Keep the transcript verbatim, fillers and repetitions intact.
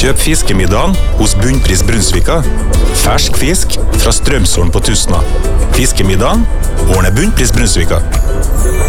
Kjøp fiskemiddagen hos Bunnpris Brunsvika. Fersk fisk fra Strømsholm på Tusna. Fiskemiddagen ordner Bunnpris Brunsvika.